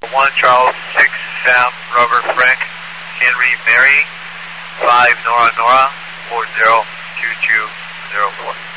1 Charles, 6 Sam, Robert, Frank, Henry, Mary, 5 Nora, 402204.